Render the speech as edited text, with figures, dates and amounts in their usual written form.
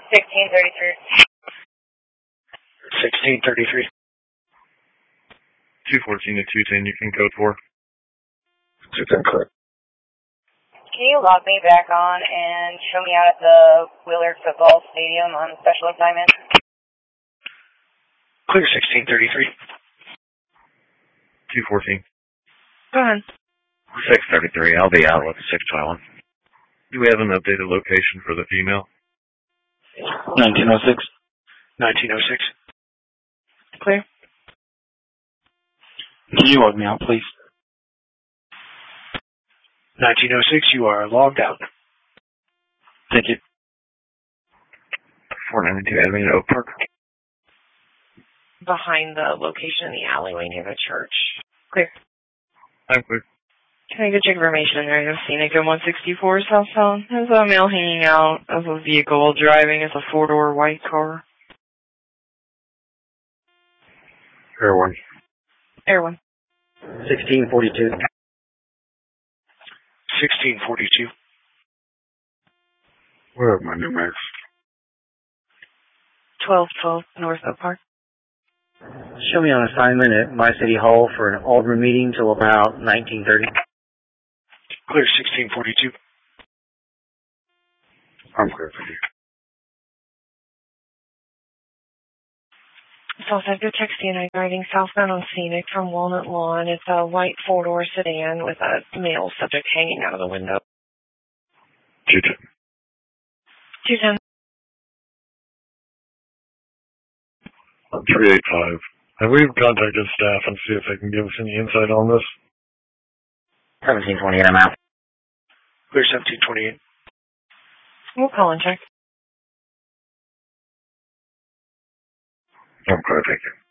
1633. 1633. 214 to 210, you can code 4. 210, correct. Can you log me back on and show me out at the Willard Football Stadium on special assignment? Clear 1633. 214. Go ahead. 633, I'll be out with 621. Do we have an updated location for the female? 1906. 1906. Clear. Can you log me out, please? 1906, you are logged out. Thank you. 492 Avenue, Oak Park. Behind the location in the alleyway near the church. Clear. I'm clear. Can I get your information in area of Scenic at 164 southbound? There's a male hanging out of a vehicle driving as a four-door white car. Air 1. Air 1. 1642. 1642. Where are my new max? 1212 North Oak Park. Show me on assignment at my city hall for an Alderman meeting till about 1930. Clear 1642. I'm clear for you. Southside Taxi and I driving southbound on Scenic from Walnut Lawn. It's a white four-door sedan with a male subject hanging out of the window. 210. 210. 385. Have we contacted staff and see if they can give us any insight on this? 1728, I'm out. Clear 1728. We'll call and check. I'm clear, thank you.